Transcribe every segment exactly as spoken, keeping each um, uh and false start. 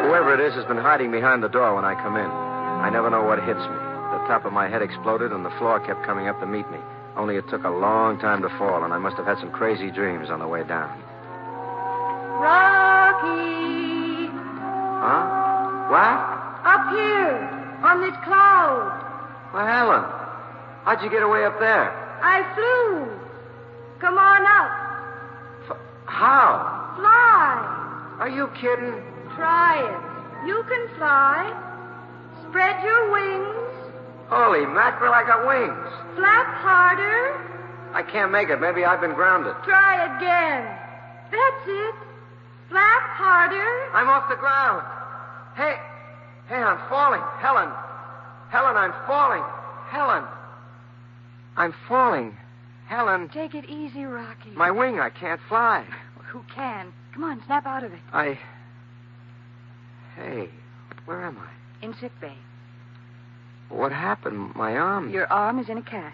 Whoever it is has been hiding behind the door when I come in. I never know what hits me. The top of my head exploded, and the floor kept coming up to meet me. Only it took a long time to fall, and I must have had some crazy dreams on the way down. Rocky! Huh? What? Up here, on this cloud. Well, Helen, how'd you get away up there? I flew. Come on up. F- how? Fly. Are you kidding? Try it. You can fly. Spread your wings. Holy mackerel, I got wings. Flap harder. I can't make it. Maybe I've been grounded. Try again. That's it. Flap harder. I'm off the ground. Hey, hey, I'm falling. Helen. Helen, I'm falling. Helen. I'm falling. Helen. Take it easy, Rocky. My wing, I can't fly. Who can? Come on, snap out of it. I... Hey, where am I? In sick bay. What happened? My arm... Your arm is in a cast.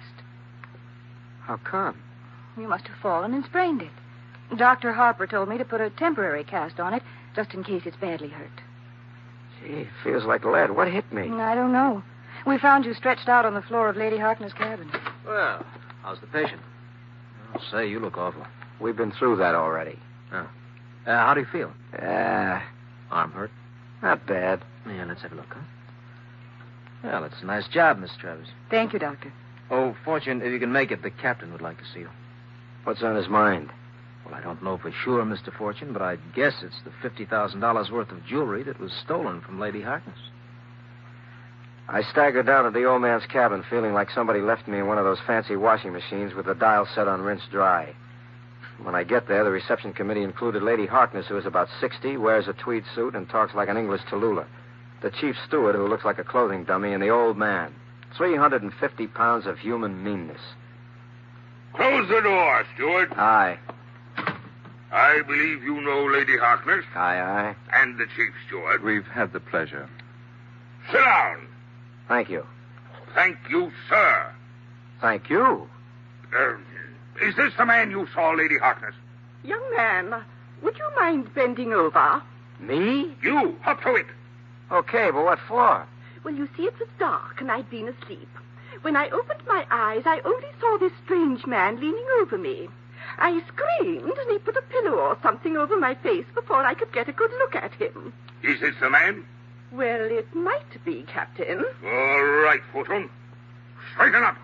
How come? You must have fallen and sprained it. Doctor Harper told me to put a temporary cast on it, just in case it's badly hurt. Gee, it feels like lead. What hit me? I don't know. We found you stretched out on the floor of Lady Harkness' cabin. Well, how's the patient? I'll say, you look awful. We've been through that already. Oh. Uh, how do you feel? Uh, Arm hurt? not bad. Yeah, let's have a look, huh? Well, it's a nice job, Miss Travis. Thank you, Doctor. Oh, Fortune, if you can make it, the captain would like to see you. What's on his mind? Well, I don't know for sure, Mister Fortune, but I'd guess it's the fifty thousand dollars worth of jewelry that was stolen from Lady Harkness. I staggered down to the old man's cabin, feeling like somebody left me in one of those fancy washing machines with the dial set on rinse dry. When I get there, the reception committee included Lady Harkness, who is about sixty, wears a tweed suit, and talks like an English Tallulah. The chief steward, who looks like a clothing dummy, and the old man. three hundred fifty pounds of human meanness. Close the door, steward. Aye. I believe you know Lady Harkness. Aye, aye. And the chief steward. We've had the pleasure. Sit down. Thank you. Thank you, sir. Thank you. Uh, is this the man you saw, Lady Harkness? Young man, would you mind bending over? Me? You, up to it. Okay, but what for? Well, you see, it was dark and I'd been asleep. When I opened my eyes, I only saw this strange man leaning over me. I screamed, and he put a pillow or something over my face before I could get a good look at him. Is this the man? Well, it might be, Captain. All right, Fortune. Straighten up.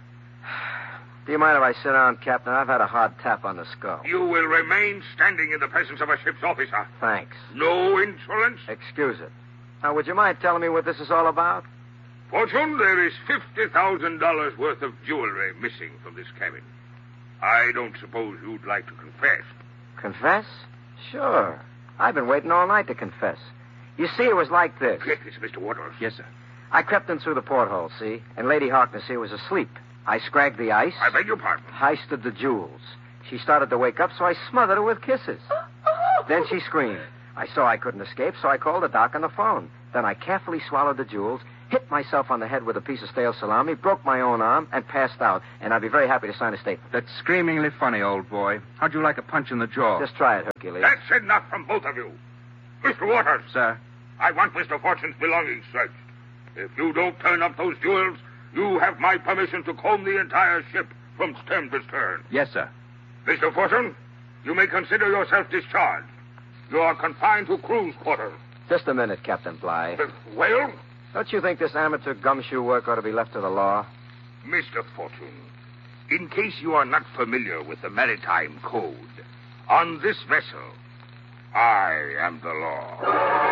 Do you mind if I sit down, Captain? I've had a hard tap on the skull. You will remain standing in the presence of a ship's officer. Thanks. No insolence. Excuse it. Now, would you mind telling me what this is all about? Fortune, there is fifty thousand dollars worth of jewelry missing from this cabin. I don't suppose you'd like to confess. Confess? Sure. I've been waiting all night to confess. You see, it was like this. Get this, Mister Waters. Yes, sir. I crept in through the porthole, see? And Lady Harkness here was asleep. I scragged the ice. I beg your pardon. Heisted the jewels. She started to wake up, so I smothered her with kisses. Then she screamed. I saw I couldn't escape, so I called the doc on the phone. Then I carefully swallowed the jewels, hit myself on the head with a piece of stale salami, broke my own arm, and passed out. And I'd be very happy to sign a statement. That's screamingly funny, old boy. How'd you like a punch in the jaw? Just try it, Hercules. That's enough from both of you. Mister Waters. Sir? I want Mister Fortune's belongings searched. If you don't turn up those jewels, you have my permission to comb the entire ship from stem to stern. Yes, sir. Mister Fortune, you may consider yourself discharged. You are confined to crew's quarters. Just a minute, Captain Bly. Uh, well? Don't you think this amateur gumshoe work ought to be left to the law? Mister Fortune, in case you are not familiar with the maritime code, on this vessel, I am the law.